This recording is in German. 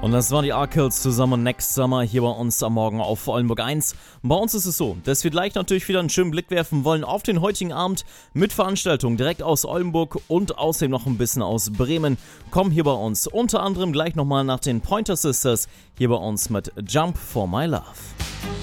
Und das waren die Arkels zusammen Next Summer hier bei uns am Morgen auf Oldenburg 1. Bei uns ist es so, dass wir gleich natürlich wieder einen schönen Blick werfen wollen auf den heutigen Abend mit Veranstaltungen direkt aus Oldenburg und außerdem noch ein bisschen aus Bremen. Kommen hier bei uns unter anderem gleich nochmal nach den Pointer Sisters hier bei uns mit Jump for My Love.